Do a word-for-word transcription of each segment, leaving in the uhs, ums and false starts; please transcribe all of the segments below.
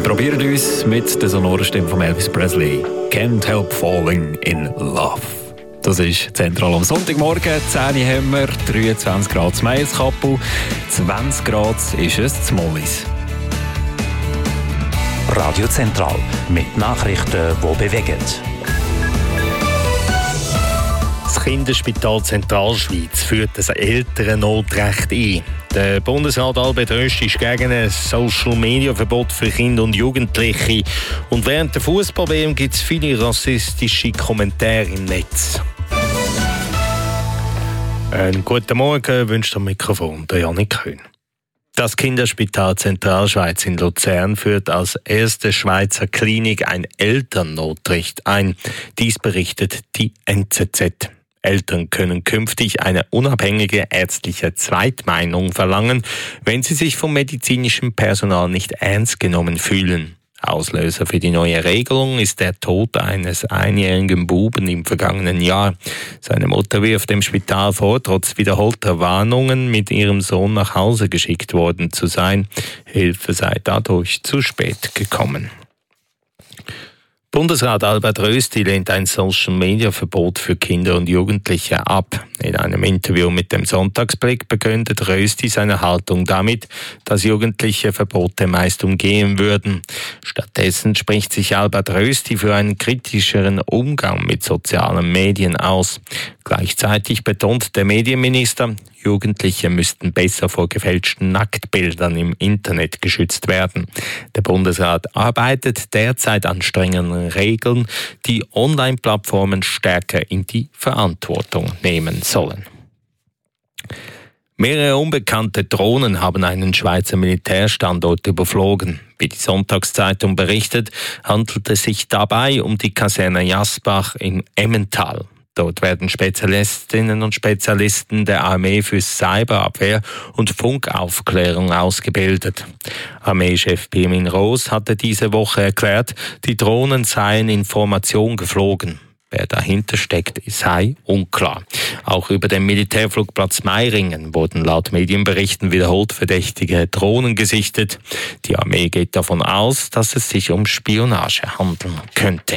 probieren uns mit der sonoren Stimme von Elvis Presley. Can't help falling in love. Das ist zentral am Sonntagmorgen. zehn Uhr haben wir, dreiundzwanzig Grad zu Meiskappel, zwanzig Grad ist es zu Mollis. Radio Zentral mit Nachrichten, die bewegen. Das Kinderspital Zentralschweiz führt das Elternnotrecht ein. Der Bundesrat Albert Rösti ist gegen ein Social-Media-Verbot für Kinder und Jugendliche. Und während der Fußball-W M gibt es viele rassistische Kommentare im Netz. Einen guten Morgen wünscht am Mikrofon der Janik Köhn. Das Kinderspital Zentralschweiz in Luzern führt als erste Schweizer Klinik ein Elternnotrecht ein. Dies berichtet die N Z Z. Eltern können künftig eine unabhängige ärztliche Zweitmeinung verlangen, wenn sie sich vom medizinischen Personal nicht ernst genommen fühlen. Auslöser für die neue Regelung ist der Tod eines einjährigen Buben im vergangenen Jahr. Seine Mutter wirft dem Spital vor, trotz wiederholter Warnungen mit ihrem Sohn nach Hause geschickt worden zu sein. Hilfe sei dadurch zu spät gekommen. Bundesrat Albert Rösti lehnt ein Social-Media-Verbot für Kinder und Jugendliche ab. In einem Interview mit dem Sonntagsblick begründet Rösti seine Haltung damit, dass Jugendliche Verbote meist umgehen würden. Stattdessen spricht sich Albert Rösti für einen kritischeren Umgang mit sozialen Medien aus. Gleichzeitig betont der Medienminister, Jugendliche müssten besser vor gefälschten Nacktbildern im Internet geschützt werden. Der Bundesrat arbeitet derzeit an strengeren Regeln, die Online-Plattformen stärker in die Verantwortung nehmen sollen. Mehrere unbekannte Drohnen haben einen Schweizer Militärstandort überflogen. Wie die Sonntagszeitung berichtet, handelt es sich dabei um die Kaserne Jasbach im Emmental. Dort werden Spezialistinnen und Spezialisten der Armee für Cyberabwehr und Funkaufklärung ausgebildet. Armeechef Pirmin Roos hatte diese Woche erklärt, die Drohnen seien in Formation geflogen. Wer dahinter steckt, sei unklar. Auch über den Militärflugplatz Meiringen wurden laut Medienberichten wiederholt verdächtige Drohnen gesichtet. Die Armee geht davon aus, dass es sich um Spionage handeln könnte.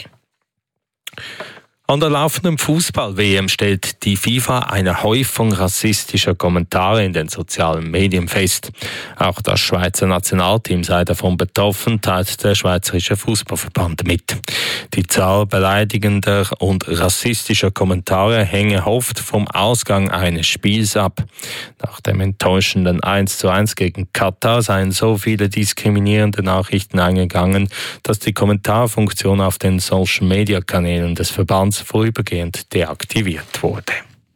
An der laufenden Fußball-W M stellt die FIFA eine Häufung rassistischer Kommentare in den sozialen Medien fest. Auch das Schweizer Nationalteam sei davon betroffen, teilt der Schweizerische Fußballverband mit. Die Zahl beleidigender und rassistischer Kommentare hänge oft vom Ausgang eines Spiels ab. Nach dem enttäuschenden eins zu eins gegen Katar seien so viele diskriminierende Nachrichten eingegangen, dass die Kommentarfunktion auf den Social-Media-Kanälen des Verbands vorübergehend deaktiviert wurde.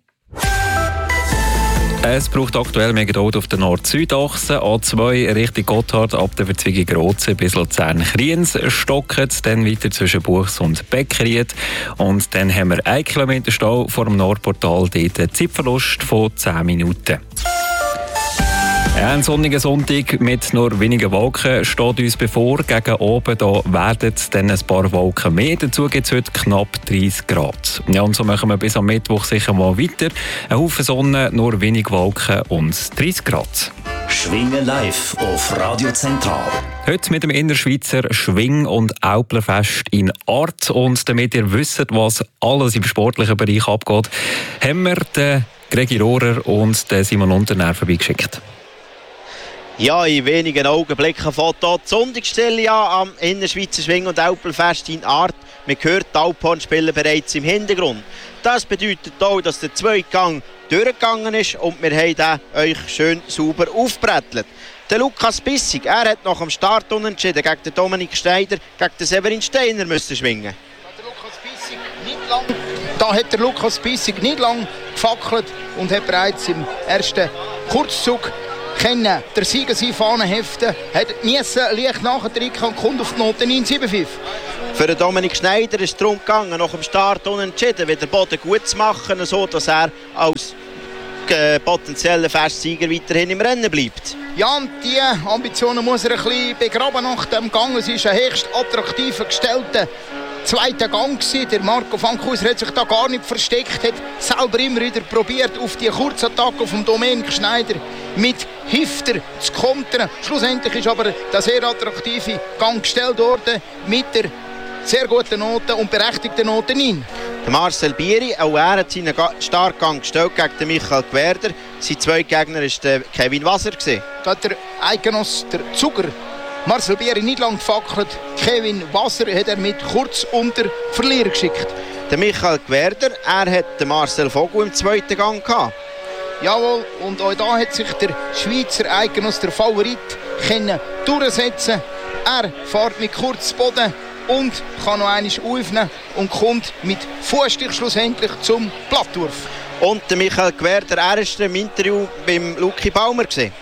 Es braucht aktuell mehr Geduld auf der Nord-Süd-Achse. A zwei Richtung Gotthard ab der Verzweigung Rozen bis Luzern-Kriens stockert, dann weiter zwischen Buchs und Beckried. Und dann haben wir einen Kilometer Stau vor dem Nordportal, dort einen Zeitverlust von zehn Minuten. Ein sonniger Sonntag mit nur wenigen Wolken steht uns bevor. Gegen oben da werden dann ein paar Wolken mehr. Dazu gibt es heute knapp dreißig Grad. Ja, und so machen wir bis am Mittwoch sicher mal weiter. Ein Haufen Sonne, nur wenig Wolken und dreißig Grad. Schwingen live auf Radio Zentral. Heute mit dem Innerschweizer Schwing- und Auplerfest in Art. Und damit ihr wisst, was alles im sportlichen Bereich abgeht, haben wir den Gregi Rohrer und den Simon Unternär vorbeigeschickt. Ja, in wenigen Augenblicken fängt hier die Sonntagsstelle an am Innerschweizer Schwing- und Aupelfest in Art. Man hört die Alphornspieler bereits im Hintergrund. Das bedeutet auch, dass der zweite Gang durchgegangen ist und wir haben den euch schön sauber aufgebrettelt. Der Lukas Bissig, er hat nach dem Start unentschieden gegen den Dominik Schneider, gegen den Severin Steiner müssen schwingen. Der Lukas Bissig nicht lang, da hat der Lukas Bissig nicht lang gefackelt und hat bereits im ersten Kurzzug können der Sieger seine Fahne heften, hat müssen leicht nachdrücken und kommt auf die Note neun sieben fünf. Für den Dominik Schneider ist es darum gegangen, nach dem Start unentschieden wieder Boden gut zu machen, so dass er als äh, potenzieller Festsieger weiterhin im Rennen bleibt. Ja, und diese Ambitionen muss er ein bisschen begraben nach dem Gang. Es ist ein höchst attraktiver gestellter zweiten Gang gewesen. Der Marco Fankhäuser hat sich da gar nicht versteckt, hat selber immer wieder probiert, auf die Kurzattacke von Dominik Schneider mit Hifter zu kontern. Schlussendlich ist aber der sehr attraktive Gang gestellt worden mit der sehr guten Note und berechtigten Note neun. Der Marcel Bieri, auch er hat seinen Startgang gestellt gegen den Michael Gwerder. Sein zweiter Gegner war der Kevin Wasser. Da hat der Eidgenoss, der Zuger, Marcel Bieri nicht lang gefackelt. Kevin Wasser hat er mit kurz unter Verlierer geschickt. Der Michael Gwerder, er hat den Marcel Vogel im zweiten Gang gehabt. Jawohl, und auch da hat sich der Schweizer Eidgenoss, der Favorit, können durchsetzen. Er fährt mit kurz Boden und kann noch einmal aufnehmen und kommt mit Fußstich schlussendlich zum Plattwurf. Und der Michael Gwerder, er war im Interview beim Luki Baumer gewesen.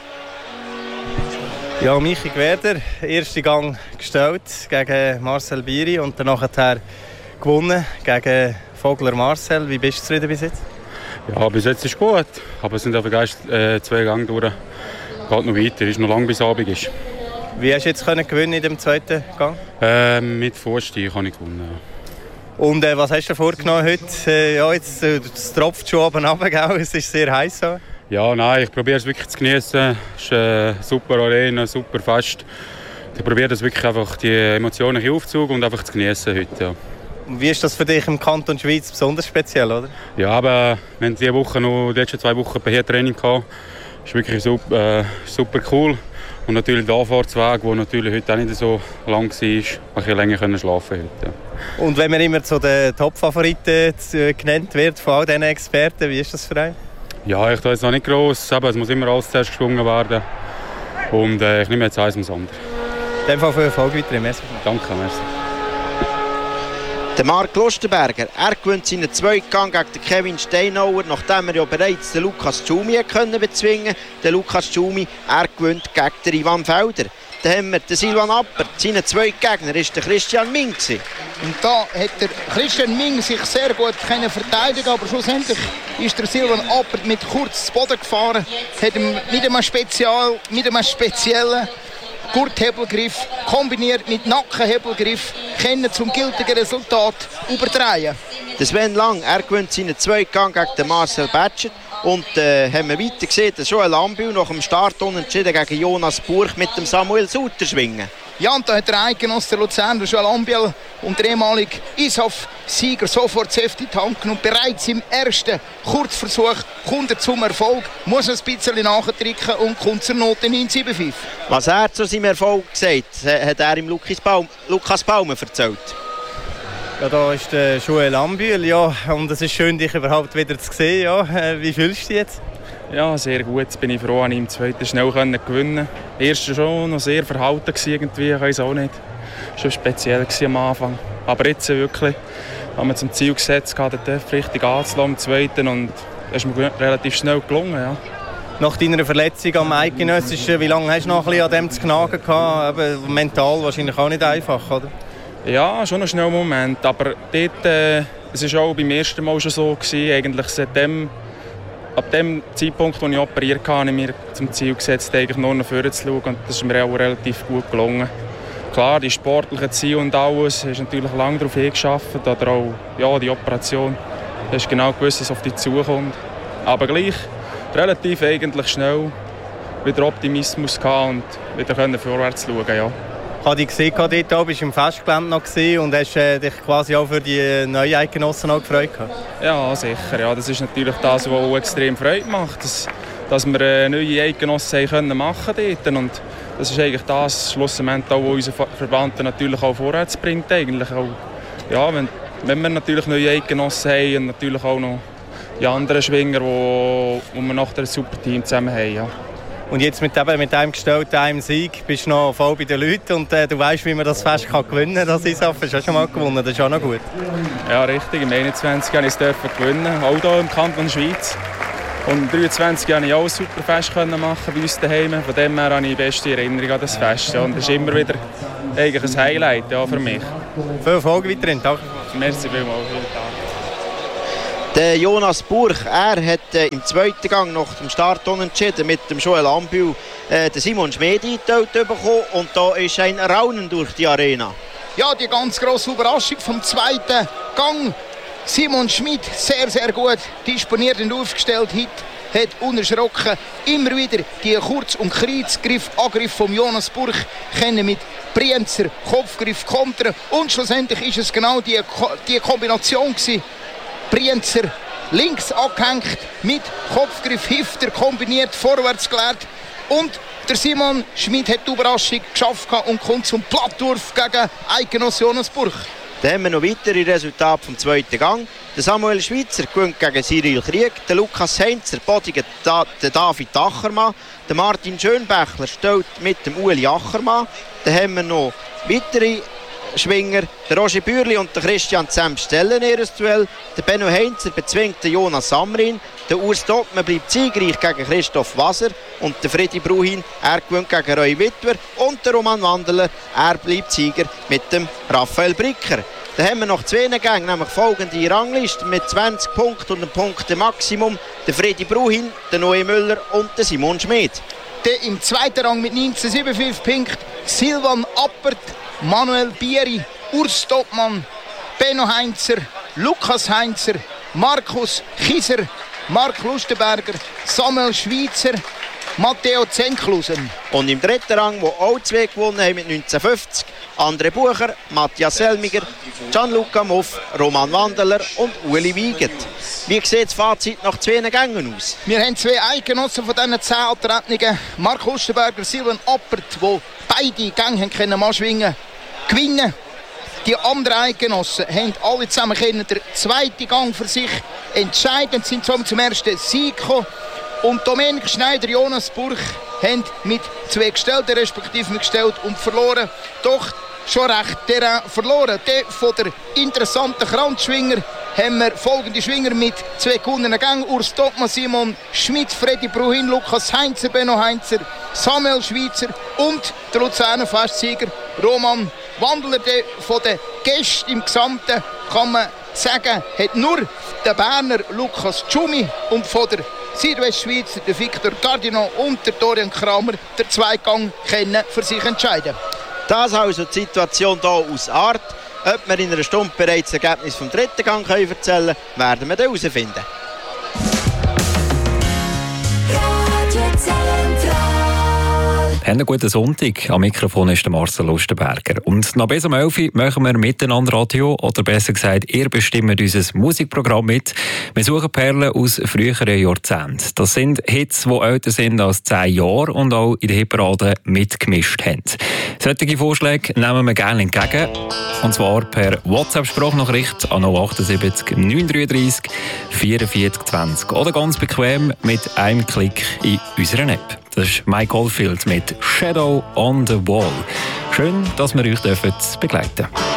Ja, Michi Gwerder, ersten Gang gestellt gegen Marcel Bieri und danach gewonnen gegen Vogler Marcel. Wie bist du zufrieden bis jetzt? Ja, bis jetzt ist es gut, aber es sind einfach erst äh, zwei Gänge durch. Geht noch weiter, ist noch lange bis Abend ist. Wie hast du jetzt können gewinnen in dem zweiten Gang? Äh, mit Vorstein kann ich gewinnen. Ja. Und äh, was hast du vorgenommen heute? Äh, ja, jetzt äh, es tropft schon oben runter, es ist sehr heiß. So. Ja, nein, ich probiere es wirklich zu genießen. Es ist eine super Arena, super Fest. Ich probiere das wirklich einfach die Emotionen aufzuzug und einfach zu genießen heute. Ja. Wie ist das für dich im Kanton Schweiz besonders speziell, oder? Ja, aber wir haben diese Woche noch die letzten zwei Wochen bei Training gehabt. Das ist wirklich super, äh, super cool. Und natürlich der Anfahrtsweg, der natürlich heute auch nicht so lang war, ein bisschen länger können schlafen heute. Ja. Und wenn man immer zu den Top-Favoriten genannt wird von all diesen Experten, wie ist das für einen? Ja, ich tue jetzt noch nicht gross, aber es muss immer alles zuerst geschwungen werden. Und äh, ich nehme jetzt eins ums andere. In dem Fall viel Erfolg weiterhin. Merci. Danke, merci. Der Marc Lustenberger, er gewinnt seinen zweiten Gang gegen den Kevin Steinauer, nachdem er ja bereits den Lukas Tschumi können bezwingen. Der Lukas Tschumi, er gewinnt gegen den Ivan Felder. Dann haben wir den Silvan Appert, sein zweiter Gegner war der Christian Ming. Und da hat der Christian Ming sich sehr gut können verteidigen, aber schlussendlich ist der Silvan Appert mit kurz zu Boden gefahren, hat mit einem, Spezial, mit einem speziellen Gurthebelgriff kombiniert mit Nackenhebelgriff können zum gültigen Resultat überdrehen. Der Sven Lang, er gewinnt seinen zweiten Gang gegen den Marcel Batschet. Und äh, haben wir weiter gesehen, dass Joel Ambiel nach dem Start unentschieden gegen Jonas Burch mit dem Samuel Sutter schwingen. Ja, und da hat der Eidgenoss der Luzerner Joel Ambiel und der ehemalige Ishoff-Sieger sofort das Heft in die Hand genommen. Bereits im ersten Kurzversuch kommt er zum Erfolg, muss ein bisschen nachdrücken und kommt zur Note neun sieben fünf. Was er zu seinem Erfolg gesagt hat, er ihm Lukas, Baum, Lukas Baumer erzählt. Ja, da ist der Joel Ambiel, ja, und es ist schön, dich überhaupt wieder zu sehen. Ja. Wie fühlst du dich jetzt? Ja, sehr gut. Jetzt bin ich froh, dass ich im zweiten schnell gewinnen konnte. Erst schon noch sehr verhalten irgendwie, ich weiß auch nicht. Schon speziell am Anfang. Aber jetzt wirklich haben wir zum Ziel gesetzt, den Töpf richtig anzulassen im zweiten, und das ist mir relativ schnell gelungen. Ja. Nach deiner Verletzung am Eidgenössischen, wie lange hast du noch ein bisschen an dem zu knagen gehabt? Aber mental wahrscheinlich auch nicht einfach, oder? Ja, schon ein schneller Moment, aber dort, äh, es war auch beim ersten Mal schon so gewesen, eigentlich seit dem, ab dem Zeitpunkt, als ich operiert habe, habe ich mir zum Ziel gesetzt, eigentlich nur nach vorne zu schauen, und das ist mir auch relativ gut gelungen. Klar, die sportlichen Ziele und alles, ist natürlich lange darauf hingearbeitet, oder auch ja, die Operation, du hast genau gewusst, was auf dich zukommt, aber gleich relativ eigentlich schnell wieder Optimismus gehabt und wieder können vorwärts schauen, ja. Ich habe dich gesehen, dort bist du im Festgelände noch gesehen und hast äh, dich quasi auch für die neuen Eidgenossen auch gefreut gehabt. Ja, sicher. Ja, das ist natürlich das, was auch extrem Freude macht, dass, dass wir äh, neue Eidgenossen können machen dort. Und das ist eigentlich das, schlussendlich auch, was unser Verband natürlich auch vorwärts bringt. Eigentlich auch, ja, wenn, wenn wir natürlich neue Eidgenossen haben und natürlich auch noch die anderen Schwinger, wo, wo wir nachher ein super Team zusammen haben. Ja. Und jetzt mit, eben, mit einem gestellten einem Sieg bist du noch voll bei den Leuten und äh, du weißt, wie man das Fest kann gewinnen kann. Das ist hast du auch schon mal gewonnen, das ist auch noch gut. Ja, richtig. Im einundzwanzig durfte ich es gewinnen, auch hier im Kanton Schweiz. Und im dreiundzwanzig konnte ich auch ein super Fest machen bei uns daheim. Von dem her habe ich die beste Erinnerung an das Fest. Ja. Und das ist immer wieder eigentlich ein Highlight ja, für mich. Viel Erfolg weiterhin. Danke. Merci vielmals. Der Jonas Burch, er hat äh, im zweiten Gang nach dem Start unentschieden mit dem Joel Ambiel äh, den Simon Schmedi geteilt bekommen, und da ist ein Raunen durch die Arena. ja, die ganz grosse Überraschung vom zweiten Gang. Simon Schmid, sehr, sehr gut disponiert und aufgestellt. Heute hat unerschrocken immer wieder die Kurz- und Kreuzgriff, Angriff von Jonas Burch können mit Brienzer Kopfgriff kontern. Und schlussendlich ist es genau die, die Kombination gewesen. Brienzer links angehängt, mit Kopfgriff Hifter kombiniert, vorwärts gelehrt. Und der Simon Schmid hat die Überraschung geschafft und kommt zum Plattwurf gegen Eidgenosse Jonas Burch. Dann haben wir noch weitere Resultate vom zweiten Gang. Der Samuel Schweitzer gewinnt gegen Cyril Krieg, der Lukas Heinzer bodigt den David Achermann, der Martin Schönbächler stellt mit dem Ueli Achermann. Dann haben wir noch weitere Schwinger, der Roger Bürli und der Christian Zemp stellen ihr Duell. Der Benno Heinzer bezwingt den Jonas Samrin. Der Urs Dottmann bleibt siegreich gegen Christoph Waser. Und der Freddy Bruhin, er gewinnt gegen Roy Wittwer. Und der Roman Wandeler, er bleibt Sieger mit dem Raphael Bricker. Dann haben wir noch zwei Gänge, nämlich folgende Rangliste mit zwanzig Punkten und einem Punkte-Maximum. Der Freddy Bruhin, der Noe Müller und der Simon Schmid. Der im zweiten Rang mit neunzehn Komma fünfundsiebzig Punkten Silvan Appert, Manuel Bieri, Urs Dottmann, Benno Heinzer, Lukas Heinzer, Markus Kieser, Mark Lustenberger, Samuel Schweitzer, Matteo Zenklusen. Und im dritten Rang, wo auch zwei gewonnen haben mit neunzehnhundertfünfzig, André Bucher, Matthias Selmiger, Gianluca Muff, Roman Wandeler und Uli Wiegert. Wie sieht das Fazit nach zwei Gängen aus? Wir haben zwei Eidgenossen von diesen zehn Alternativen. Mark Lustenberger, Silvan Appert, die beide Gänge können anschwingen, gewinnen. Die anderen Eidgenossen haben alle zusammen können den zweiten Gang für sich entscheiden, sind somit zum ersten Sieg gekommen. Und Dominik Schneider, Jonas Burch haben mit zwei Gestellten respektive gestellt und verloren. Doch schon recht Terrain verloren. Der von der interessanten Kranzschwinger haben wir folgende Schwinger mit zwei gewonnenen Gängen. Urs Dottmann, Simon Schmid, Freddy Bruhin, Lukas Heinzer, Benno Heinzer, Samuel Schweitzer und der Luzerner Festsieger Roman Wandeler. Der von den Gästen im Gesamten kann man sagen, hat nur der Berner Lukas Tschumi und von der Südwestschweizer der Victor Gardino und der Dorian Kramer der Zweigang können für sich entscheiden. Das ist also die Situation hier aus Art. Ob wir in einer Stunde bereits das Ergebnis vom dritten Gang können erzählen können, werden wir dann herausfinden. Haben einen guten Sonntag. Am Mikrofon ist der Marcel Lustenberger. Und noch bis um elf Uhr machen wir miteinander Radio, oder besser gesagt, ihr bestimmt unser Musikprogramm mit. Wir suchen Perlen aus früheren Jahrzehnten. Das sind Hits, die älter sind als zehn Jahre und auch in der Hitparade mitgemischt haben. Solche Vorschläge nehmen wir gerne entgegen. Und zwar per WhatsApp-Sprachnachricht an null achtundsiebzig neunhundertdreiunddreißig vierundvierzig zwanzig oder ganz bequem mit einem Klick in unserer App. Das ist Mike Oldfield mit Shadow on the Wall. Schön, dass wir euch begleiten dürfen.